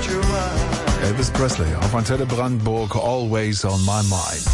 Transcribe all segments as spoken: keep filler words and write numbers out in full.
Elvis Presley auf Antenne Brandenburg, Always on My Mind.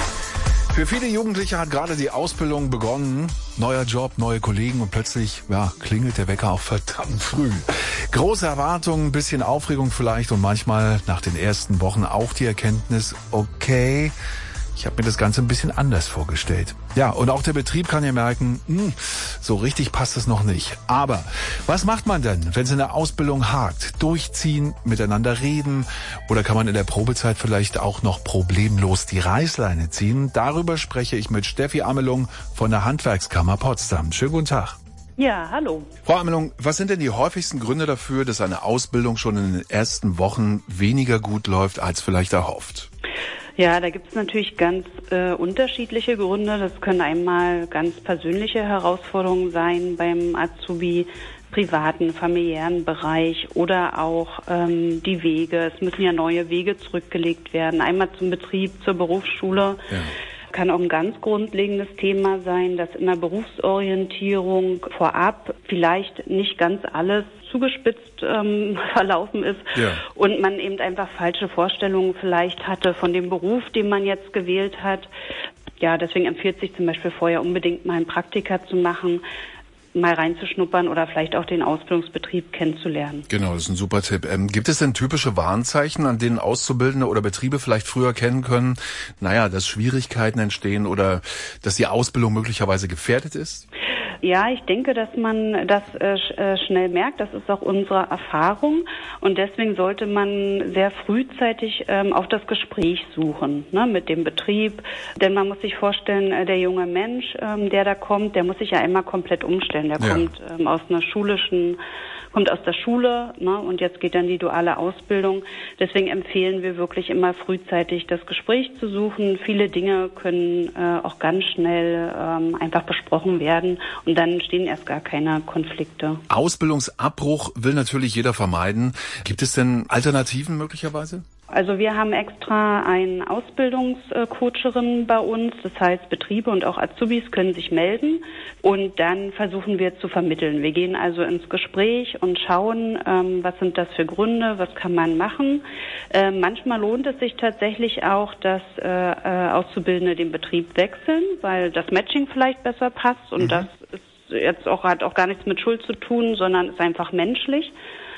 Für viele Jugendliche hat gerade die Ausbildung begonnen. Neuer Job, neue Kollegen und plötzlich, ja, klingelt der Wecker auch verdammt früh. Große Erwartungen, ein bisschen Aufregung vielleicht und manchmal nach den ersten Wochen auch die Erkenntnis, okay, ich habe mir das Ganze ein bisschen anders vorgestellt. Ja, und auch der Betrieb kann ja merken, mh, so richtig passt es noch nicht. Aber was macht man denn, wenn es in der Ausbildung hakt? Durchziehen, miteinander reden oder kann man in der Probezeit vielleicht auch noch problemlos die Reißleine ziehen? Darüber spreche ich mit Steffi Amelung von der Handwerkskammer Potsdam. Schönen guten Tag. Ja, hallo. Frau Amelung, was sind denn die häufigsten Gründe dafür, dass eine Ausbildung schon in den ersten Wochen weniger gut läuft als vielleicht erhofft? Ja, da gibt es natürlich ganz äh, unterschiedliche Gründe. Das können einmal ganz persönliche Herausforderungen sein beim Azubi, privaten, familiären Bereich oder auch ähm, die Wege. Es müssen ja neue Wege zurückgelegt werden. Einmal zum Betrieb, zur Berufsschule. Ja. Kann auch ein ganz grundlegendes Thema sein, dass in der Berufsorientierung vorab vielleicht nicht ganz alles zugespitzt ähm, verlaufen ist ja. und man eben einfach falsche Vorstellungen vielleicht hatte von dem Beruf, den man jetzt gewählt hat. Ja, deswegen empfiehlt sich zum Beispiel vorher unbedingt mal ein Praktika zu machen, mal reinzuschnuppern oder vielleicht auch den Ausbildungsbetrieb kennenzulernen. Genau, das ist ein super Tipp. Ähm, gibt es denn typische Warnzeichen, an denen Auszubildende oder Betriebe vielleicht früher kennen können, naja, dass Schwierigkeiten entstehen oder dass die Ausbildung möglicherweise gefährdet ist? Ja, ich denke, dass man das äh, schnell merkt. Das ist auch unsere Erfahrung. Und deswegen sollte man sehr frühzeitig ähm, auf das Gespräch suchen, ne, mit dem Betrieb. Denn man muss sich vorstellen, äh, der junge Mensch, ähm, der da kommt, der muss sich ja einmal komplett umstellen. Der ja. kommt ähm, aus einer schulischen kommt aus der Schule, ne, und jetzt geht dann die duale Ausbildung. Deswegen empfehlen wir wirklich immer frühzeitig das Gespräch zu suchen. Viele Dinge können äh, auch ganz schnell ähm, einfach besprochen werden und dann entstehen erst gar keine Konflikte. Ausbildungsabbruch will natürlich jeder vermeiden. Gibt es denn Alternativen möglicherweise? Also wir haben extra eine Ausbildungscoacherin bei uns, das heißt Betriebe und auch Azubis können sich melden und dann versuchen wir zu vermitteln. Wir gehen also ins Gespräch und schauen, ähm, was sind das für Gründe, was kann man machen. Äh, manchmal lohnt es sich tatsächlich auch, dass äh, Auszubildende den Betrieb wechseln, weil das Matching vielleicht besser passt und mhm. das ist jetzt auch, hat auch gar nichts mit Schuld zu tun, sondern ist einfach menschlich.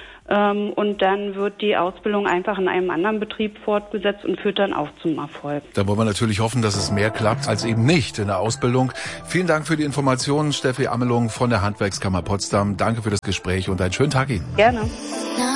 Und dann wird die Ausbildung einfach in einem anderen Betrieb fortgesetzt und führt dann auch zum Erfolg. Da wollen wir natürlich hoffen, dass es mehr klappt als eben nicht in der Ausbildung. Vielen Dank für die Informationen, Steffi Amelung von der Handwerkskammer Potsdam. Danke für das Gespräch und einen schönen Tag Ihnen. Gerne.